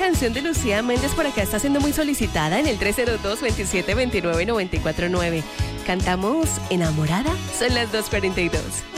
canción de Lucía Méndez por acá está siendo muy solicitada en el 302-2729-949. Cantamos Enamorada, son las 2:42.